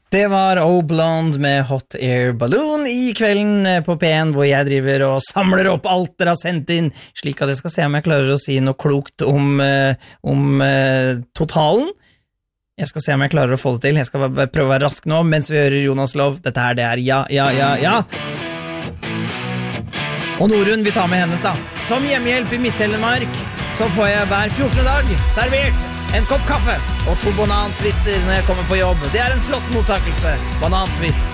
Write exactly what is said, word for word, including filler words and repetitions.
Det var O Blonde med Hot Air Balloon I kvelden på P en, hvor jeg driver og samler opp alt dere har sendt inn, slik at jeg skal se om jeg klarer å si noe klokt om, om uh, totalen. Jeg skal se om jeg klarer å få det til. Jeg skal prøve å være rask nå, mens vi hører Jonas Lov. Dette her, det er ja, ja, ja, ja. Og Norun, vi tar med hennes da. Som hjemmehjelp I Midt-Telemark, så får jeg hver fjortende dag servert en kopp kaffe og to banantwister når jeg kommer på jobb. Det er en flott mottakelse. Banantvist.